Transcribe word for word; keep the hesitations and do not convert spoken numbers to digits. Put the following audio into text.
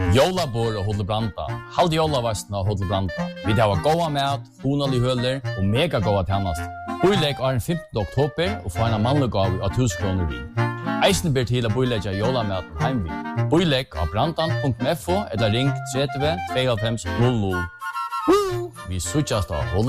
Jólabor og Hotel Branda. Halde jólavasten av Hotel Branda. Vi har goda mat, honalig høler og mega goda tjänast. Boilegg er den femtende oktober og får en mannlig gav av tusen kroner vi. Eisen ber til å boilegge jólamaten heimvi. Boilegg av brandan punktum f o eller ring tretti tvey fem null null. Vi suttjast av Hotel